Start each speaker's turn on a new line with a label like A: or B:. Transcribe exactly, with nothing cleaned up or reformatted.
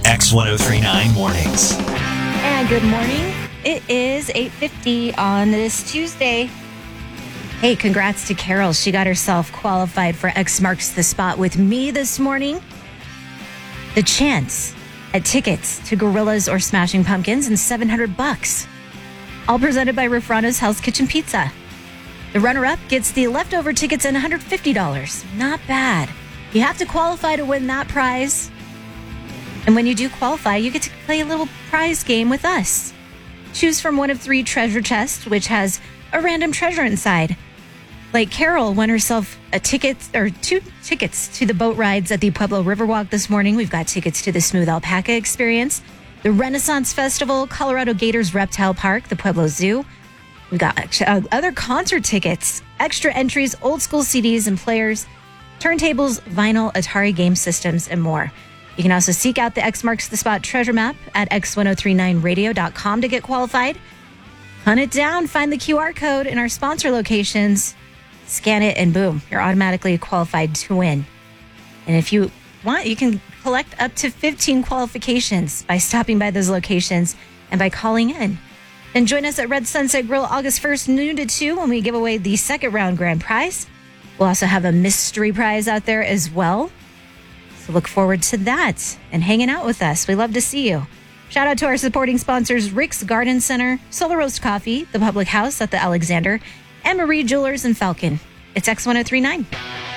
A: X ten thirty-nine Mornings.
B: And good morning. It is eight fifty on this Tuesday. Hey, congrats to Carol. She got herself qualified for X Marks the Spot with me this morning. The chance at tickets to Gorillas or Smashing Pumpkins and seven hundred bucks. All presented by Rafrano's Hell's Kitchen Pizza. The runner-up gets the leftover tickets and one hundred fifty dollars. Not bad. You have to qualify to win that prize. And when you do qualify, you get to play a little prize game with us. Choose from one of three treasure chests, which has a random treasure inside. Like Carol won herself a ticket or two tickets to the boat rides at the Pueblo Riverwalk this morning. We've got tickets to the Smooth Alpaca Experience, the Renaissance Festival, Colorado Gators Reptile Park, the Pueblo Zoo. We've got uh, other concert tickets, extra entries, old school C Ds and players, turntables, vinyl, Atari game systems, and more. You can also seek out the X Marks the Spot treasure map at x ten thirty-nine radio dot com to get qualified. Hunt it down, find the Q R code in our sponsor locations, scan it, and boom, you're automatically qualified to win. And if you want, you can collect up to fifteen qualifications by stopping by those locations and by calling in. Then join us at Red Sunset Grill August first, noon to two, when we give away the second round grand prize. We'll also have a mystery prize out there as well. So look forward to that and hanging out with us. We love to see you. Shout out to our supporting sponsors, Rick's Garden Center, Solar Roast Coffee, the Public House at the Alexander, and Marie Jewelers in Falcon. It's X ten thirty-nine.